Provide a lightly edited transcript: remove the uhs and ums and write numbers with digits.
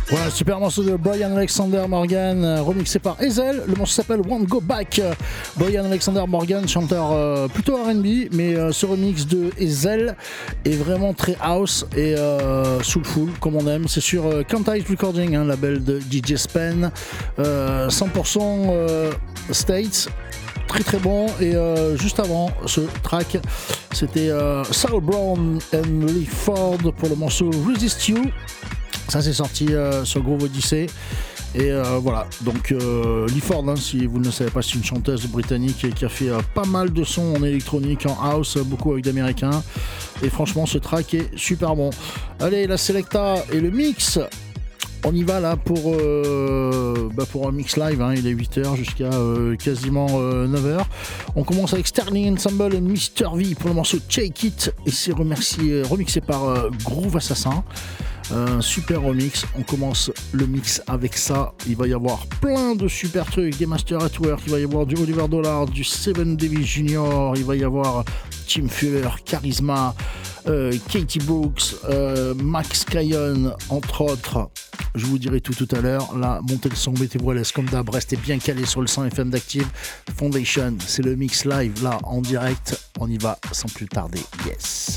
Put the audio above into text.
Voilà, super morceau de Brian Alexander Morgan, remixé par Ezel. Le morceau s'appelle Won't Go Back. Brian Alexander Morgan, chanteur plutôt R&B, mais ce remix de Ezel est vraiment très house et soulful, comme on aime. C'est sur Quantize Recording, label de DJ Spen, 100% States. Très très bon. Et juste avant ce track, c'était Saul Brown and Lee Ford pour le morceau Resist You. Ça c'est sorti sur Groove Odyssey. Et voilà, donc Lee Ford, si vous ne le savez pas, c'est une chanteuse britannique qui a fait pas mal de sons en électronique, en house, beaucoup avec d'américains. Et franchement, ce track est super bon. Allez, la Selecta et le mix. On y va là pour un mix live, il est 8h jusqu'à quasiment 9h. On commence avec Sterling Ensemble et Mr. V pour le morceau Shake It et c'est remixé par Groove Assassin. Un super remix, on commence le mix avec ça. Il va y avoir plein de super trucs, des Masters at Work, il va y avoir du Oliver Dollar, du Seven Davis Jr., il va y avoir Tim Fuller, Charisma, Katie Brooks, Max Cayon, entre autres. Je vous dirai tout à l'heure. Là, montez le son, mettez-vous à l'aise comme d'hab, restez bien calé sur le 100 FM d'Active. Foundation, c'est le mix live là en direct. On y va sans plus tarder. Yes.